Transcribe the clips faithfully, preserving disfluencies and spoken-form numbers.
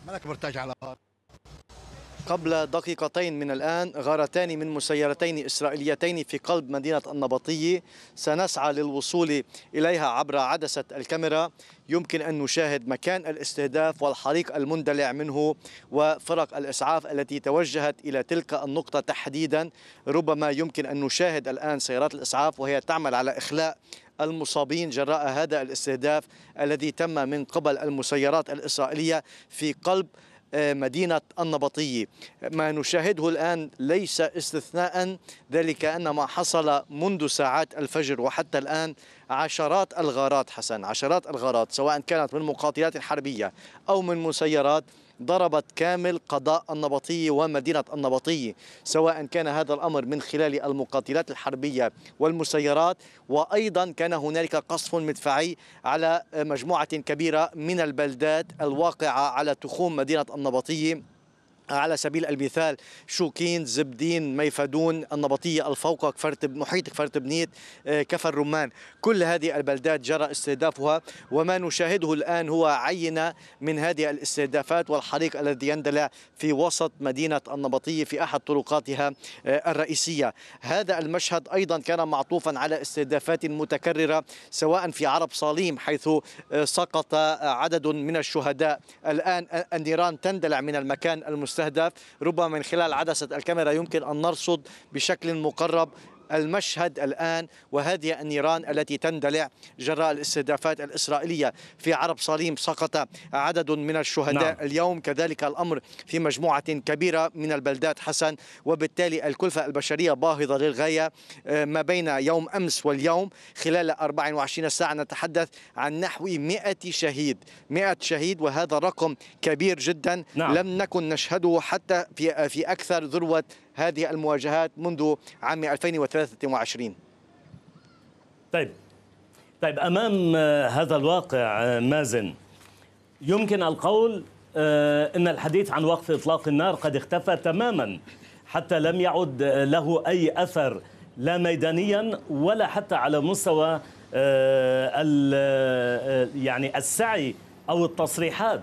ملك مرتاج على الأرض. قبل دقيقتين من الآن غارتان من مسيرتين إسرائيليتين في قلب مدينة النبطية، سنسعى للوصول إليها عبر عدسة الكاميرا. يمكن أن نشاهد مكان الاستهداف والحريق المندلع منه وفرق الإسعاف التي توجهت إلى تلك النقطة تحديدا. ربما يمكن أن نشاهد الآن سيارات الإسعاف وهي تعمل على إخلاء المصابين جراء هذا الاستهداف الذي تم من قبل المسيرات الإسرائيلية في قلب مدينة النبطية. ما نشاهده الآن ليس استثناء، ذلك أن ما حصل منذ ساعات الفجر وحتى الآن عشرات الغارات حسن، عشرات الغارات سواء كانت من مقاتلات حربية أو من مسيرات ضربت كامل قضاء النبطية ومدينة النبطية، سواء كان هذا الأمر من خلال المقاتلات الحربية والمسيرات، وأيضا كان هنالك قصف مدفعي على مجموعة كبيرة من البلدات الواقعة على تخوم مدينة النبطية، على سبيل المثال شوكين، زبدين، ميفدون، النبطية، الفوقة، كفر محيط كفر تبنيت، كفر الرمان. كل هذه البلدات جرى استهدافها، وما نشاهده الآن هو عينة من هذه الاستهدافات والحريق الذي يندلع في وسط مدينة النبطية في أحد طرقاتها الرئيسية. هذا المشهد أيضا كان معطوفا على استهدافات متكررة سواء في عرب صاليم حيث سقط عدد من الشهداء. الآن النيران تندلع من المكان المستهدف، ربما من خلال عدسة الكاميرا يمكن أن نرصد بشكل مقرب المشهد الآن، وهذه النيران التي تندلع جراء الاستهدافات الإسرائيلية. في عرب صاليم سقط عدد من الشهداء نعم. اليوم كذلك الأمر في مجموعة كبيرة من البلدات حسن، وبالتالي الكلفة البشرية باهظة للغاية. ما بين يوم أمس واليوم خلال أربع وعشرين ساعة نتحدث عن نحو مئة شهيد، مئة شهيد، وهذا رقم كبير جدا نعم. لم نكن نشهده حتى في في أكثر ذروة هذه المواجهات منذ عام ألفين وثلاثة وعشرين. طيب طيب أمام هذا الواقع مازن، يمكن القول أن الحديث عن وقف إطلاق النار قد اختفى تماما، حتى لم يعد له أي أثر لا ميدانيا ولا حتى على مستوى يعني السعي أو التصريحات.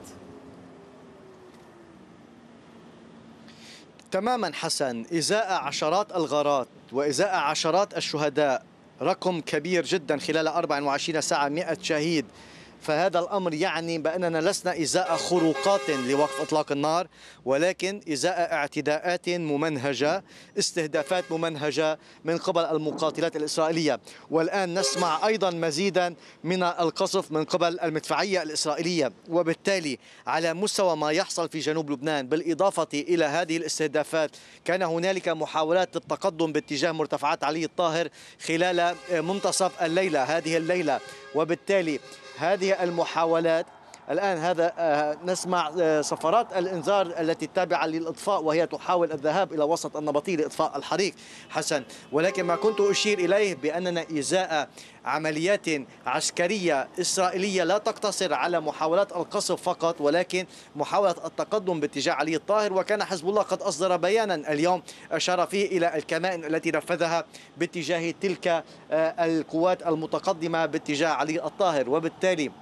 تماما حسن، إزاء عشرات الغارات وإزاء عشرات الشهداء، رقم كبير جدا خلال أربع وعشرين ساعة، مئة شهيد. فهذا الأمر يعني بأننا لسنا إزاء خروقات لوقف إطلاق النار، ولكن إزاء اعتداءات ممنهجة، استهدافات ممنهجة من قبل المقاتلات الإسرائيلية. والآن نسمع أيضا مزيدا من القصف من قبل المدفعية الإسرائيلية. وبالتالي على مستوى ما يحصل في جنوب لبنان بالإضافة إلى هذه الاستهدافات، كان هنالك محاولات للتقدم باتجاه مرتفعات علي الطاهر خلال منتصف الليلة هذه الليلة. وبالتالي هذه المحاولات الآن هذا نسمع صفارات الإنذار التي التابعة للإطفاء وهي تحاول الذهاب إلى وسط النبطية لإطفاء الحريق حسن. ولكن ما كنت أشير إليه بأننا إزاء عمليات عسكرية إسرائيلية لا تقتصر على محاولات القصف فقط، ولكن محاولة التقدم باتجاه علي الطاهر. وكان حزب الله قد أصدر بيانا اليوم أشار فيه إلى الكمائن التي نفذها باتجاه تلك القوات المتقدمة باتجاه علي الطاهر. وبالتالي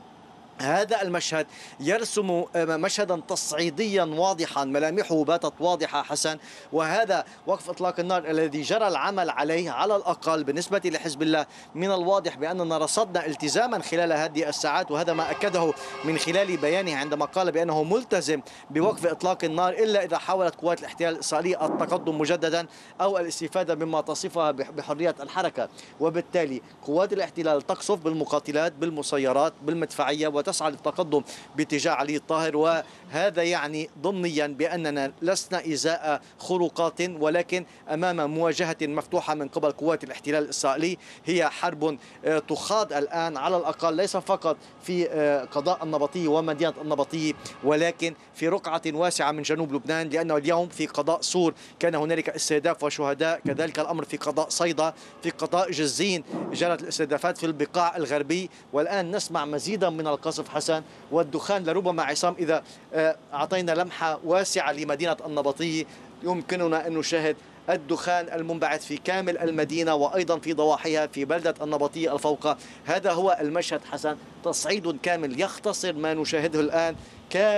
هذا المشهد يرسم مشهدا تصعيديا واضحا، ملامحه باتت واضحة حسن. وهذا وقف إطلاق النار الذي جرى العمل عليه على الأقل بالنسبة لحزب الله من الواضح بأننا رصدنا التزاما خلال هذه الساعات، وهذا ما أكده من خلال بيانه عندما قال بأنه ملتزم بوقف إطلاق النار إلا إذا حاولت قوات الاحتلال الإسرائيلي التقدم مجددا أو الاستفادة مما تصفها بحرية الحركة. وبالتالي قوات الاحتلال تقصف بالمقاتلات، بالمسيرات، بالمدفعية، تسعى للتقدم باتجاه علي الطاهر. وهذا يعني ضمنيا بأننا لسنا إزاء خروقات، ولكن أمام مواجهة مفتوحة من قبل قوات الاحتلال الإسرائيلي. هي حرب تخاض الآن على الأقل ليس فقط في قضاء النبطية ومدينة النبطية، ولكن في رقعة واسعة من جنوب لبنان، لأنه اليوم في قضاء سور كان هنالك استهداف وشهداء، كذلك الأمر في قضاء صيدا، في قضاء جزين جرت الاستهدافات في البقاع الغربي. والآن نسمع مزيدا من القصف حسن والدخان. لربما عصام إذا أعطينا لمحة واسعة لمدينة النبطية يمكننا أن نشاهد الدخان المنبعث في كامل المدينة وأيضا في ضواحيها في بلدة النبطية الفوقة. هذا هو المشهد حسن، تصعيد كامل يختصر ما نشاهده الآن.